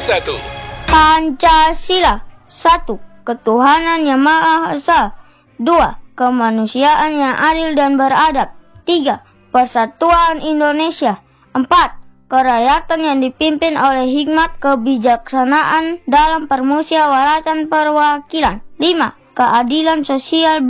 satu. Pancasila. 1. Ketuhanan yang Maha Esa. 2. Kemanusiaan yang adil dan beradab. 3. Persatuan Indonesia. 4. Kerakyatan yang dipimpin oleh hikmat kebijaksanaan dalam permusyawaratan perwakilan. 5. Keadilan sosial